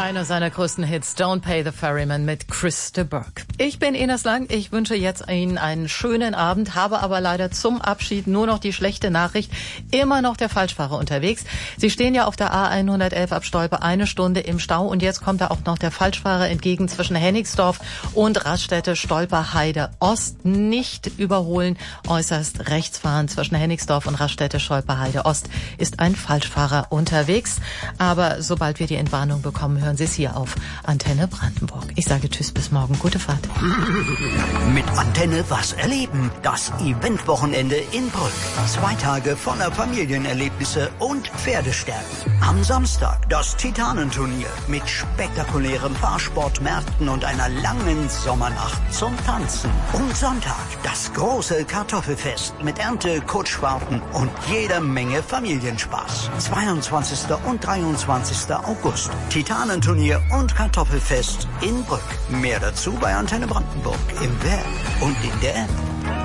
Einer seiner größten Hits, Don't Pay the Ferryman mit Chris de Burgh. Ich bin Ines Lang, ich wünsche jetzt Ihnen einen schönen Abend, habe aber leider zum Abschied nur noch die schlechte Nachricht, immer noch der Falschfahrer unterwegs. Sie stehen ja auf der A111 ab Stolpe 1 Stunde im Stau und jetzt kommt da auch noch der Falschfahrer entgegen zwischen Hennigsdorf und Raststätte Stolperheide Ost. Nicht überholen, äußerst rechts fahren. Zwischen Hennigsdorf und Raststätte Stolperheide Ost ist ein Falschfahrer unterwegs. Aber sobald wir die Entwarnung bekommen, hören Sie es hier auf Antenne Brandenburg. Ich sage Tschüss, bis morgen. Gute Fahrt. Mit Antenne was erleben. Das Eventwochenende in Brück. 2 Tage voller Familienerlebnisse und Pferdestärken. Am Samstag das Titanenturnier mit spektakulären Fahrsportmärkten und einer langen Sommernacht zum Tanzen. Und Sonntag das große Kartoffelfest mit Ernte, Kutschfahrten und jeder Menge Familienspaß. 22. und 23. August. Titanenturnier und Kartoffelfest in Brück. Mehr dazu bei Antenne Brandenburg im Web und in der App.